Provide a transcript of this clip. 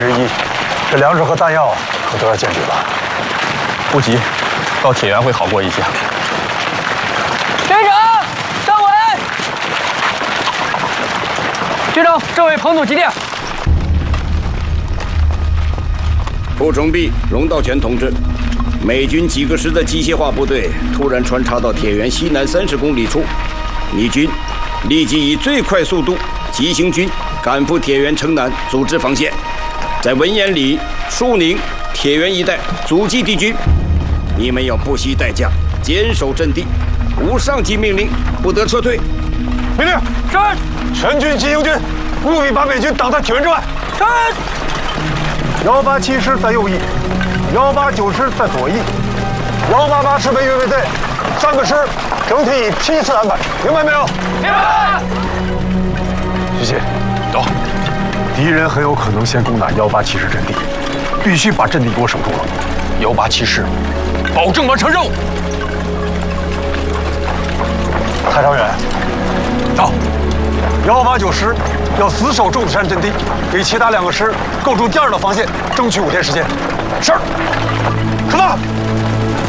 这粮食和弹药可都要见底了。 不急，到铁原会好过一些。 队长，上文。局长，这位彭总急电。 蒲崇弼、荣道全同志，美军几个师的机械化部队突然穿插到铁原西南30公里处，你军立即以最快速度急行军赶赴铁原城南，组织防线，在文彦里、树宁、铁原一带阻击敌军。你们要不惜代价坚守阵地，无上级命令不得撤退。 命令是，全军急行军，务必把美军挡在铁原之外。 是。 187师在右翼，189师在左翼，188师北越卫队3个师整体以批次安排，明白没有？ 明白。 徐启，走。敌人很有可能先攻打187师阵地，必须把阵地给我守住了。 187师，保证完成任务。 蔡长远，到。189师要死守柱子山阵地，给其他2个师构筑第2道防线，争取5天时间。是。出发。